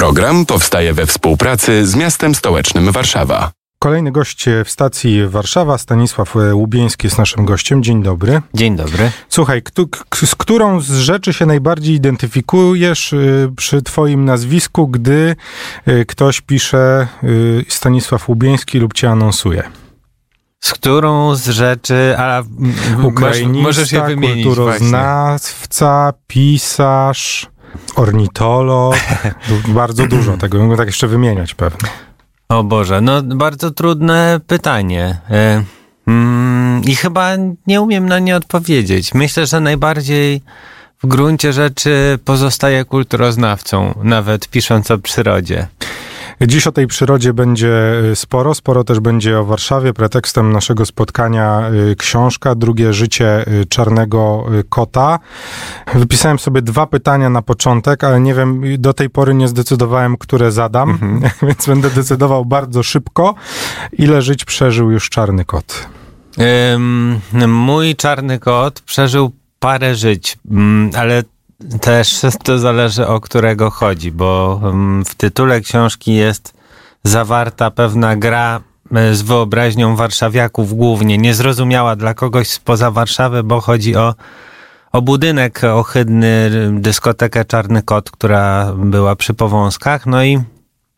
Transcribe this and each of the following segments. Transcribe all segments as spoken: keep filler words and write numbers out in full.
Program powstaje we współpracy z miastem stołecznym Warszawa. Kolejny gość w stacji Warszawa, Stanisław Łubieński jest naszym gościem. Dzień dobry. Dzień dobry. Słuchaj, kto, k- z którą z rzeczy się najbardziej identyfikujesz y, przy twoim nazwisku, gdy y, ktoś pisze y, Stanisław Łubieński lub cię anonsuje? Z którą z rzeczy, a Ukrainista, możesz je wymienić kulturoznawca, pisarz, ornitolog, bardzo dużo tego, mogę tak jeszcze wymieniać pewnie. O Boże, no bardzo trudne pytanie. E, mm, I chyba nie umiem na nie odpowiedzieć. Myślę, że najbardziej w gruncie rzeczy pozostaję kulturoznawcą, nawet pisząc o przyrodzie. Dziś o tej przyrodzie będzie sporo, sporo też będzie o Warszawie. Pretekstem naszego spotkania książka Drugie życie czarnego kota. Wypisałem sobie dwa pytania na początek, ale nie wiem, do tej pory nie zdecydowałem, które zadam, mhm. więc będę decydował bardzo szybko. Ile żyć przeżył już czarny kot? Um, mój czarny kot przeżył parę żyć, ale też to zależy, o którego chodzi, bo w tytule książki jest zawarta pewna gra z wyobraźnią warszawiaków głównie, niezrozumiała dla kogoś spoza Warszawy, bo chodzi o, o budynek ohydny, dyskotekę Czarny Kot, która była przy Powązkach. No i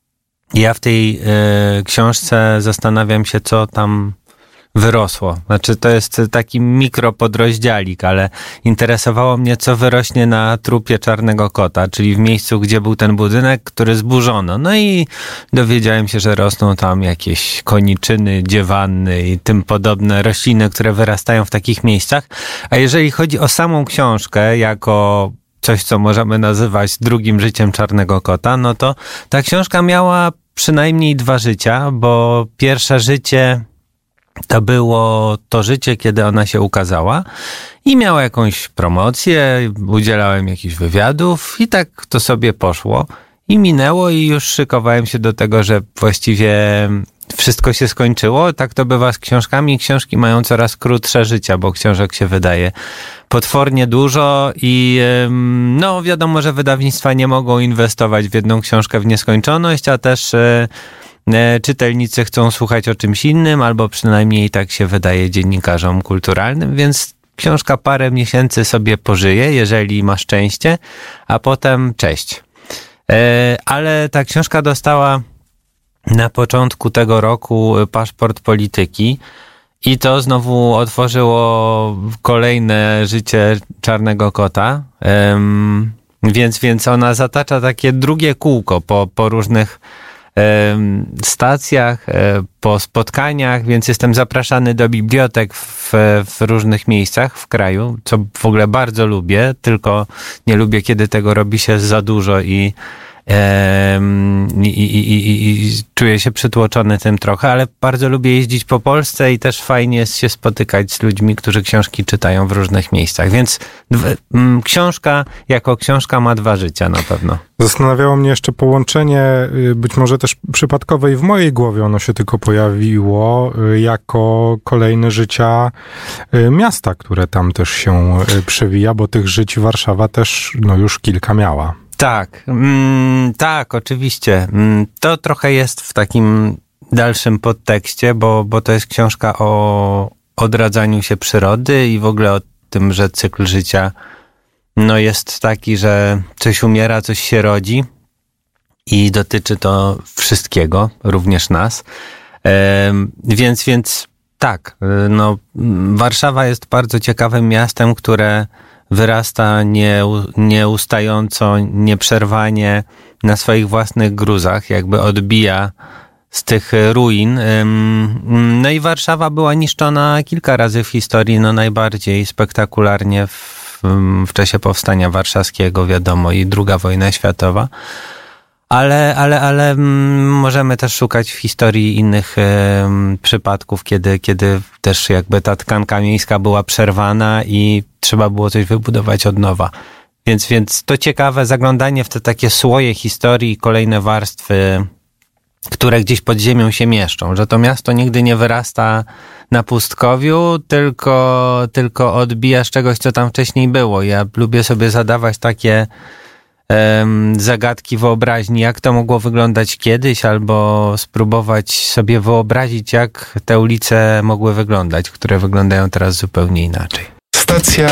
ja w tej y, książce zastanawiam się, co tam wyrosło. Znaczy to jest taki mikropodrozdziałik, ale interesowało mnie, co wyrośnie na trupie Czarnego Kota, czyli w miejscu, gdzie był ten budynek, który zburzono. No i dowiedziałem się, że rosną tam jakieś koniczyny, dziewanny i tym podobne rośliny, które wyrastają w takich miejscach. A jeżeli chodzi o samą książkę, jako coś, co możemy nazywać drugim życiem Czarnego Kota, no to ta książka miała przynajmniej dwa życia, bo pierwsze życie to było to życie, kiedy ona się ukazała i miała jakąś promocję, udzielałem jakichś wywiadów i tak to sobie poszło i minęło i już szykowałem się do tego, że właściwie wszystko się skończyło. Tak to bywa z książkami. Książki mają coraz krótsze życia, bo książek się wydaje potwornie dużo i no wiadomo, że wydawnictwa nie mogą inwestować w jedną książkę w nieskończoność, a też czytelnicy chcą słuchać o czymś innym, albo przynajmniej tak się wydaje dziennikarzom kulturalnym, więc książka parę miesięcy sobie pożyje, jeżeli ma szczęście, a potem cześć. Ale ta książka dostała na początku tego roku paszport polityki i to znowu otworzyło kolejne życie Czarnego Kota, więc, więc ona zatacza takie drugie kółko po, po różnych stacjach, po spotkaniach, więc jestem zapraszany do bibliotek w, w różnych miejscach w kraju, co w ogóle bardzo lubię, tylko nie lubię, kiedy tego robi się za dużo i, i, i, i, i czuję się przytłoczony tym trochę, ale bardzo lubię jeździć po Polsce i też fajnie jest się spotykać z ludźmi, którzy książki czytają w różnych miejscach, więc dw- m, książka jako książka ma dwa życia na pewno. Zastanawiało mnie jeszcze połączenie, być może też przypadkowe i w mojej głowie ono się tylko pojawiło, jako kolejne życia miasta, które tam też się przewija, bo tych żyć Warszawa też no, już kilka miała. Tak, mm, tak, oczywiście. To trochę jest w takim dalszym podtekście, bo, bo to jest książka o odradzaniu się przyrody i w ogóle o tym, że cykl życia no jest taki, że coś umiera, coś się rodzi i dotyczy to wszystkiego, również nas. E, więc, więc tak, no, Warszawa jest bardzo ciekawym miastem, które wyrasta nie, nieustająco, nieprzerwanie na swoich własnych gruzach, jakby odbija z tych ruin. No i Warszawa była niszczona kilka razy w historii, no najbardziej spektakularnie w, w czasie Powstania Warszawskiego, wiadomo, i druga wojna światowa. Ale, ale, ale możemy też szukać w historii innych e, przypadków, kiedy, kiedy też jakby ta tkanka miejska była przerwana i trzeba było coś wybudować od nowa. Więc, więc to ciekawe zaglądanie w te takie słoje historii i kolejne warstwy, które gdzieś pod ziemią się mieszczą, że to miasto nigdy nie wyrasta na pustkowiu, tylko, tylko odbija z czegoś, co tam wcześniej było. Ja lubię sobie zadawać takie zagadki wyobraźni, jak to mogło wyglądać kiedyś, albo spróbować sobie wyobrazić, jak te ulice mogły wyglądać, które wyglądają teraz zupełnie inaczej. Stacja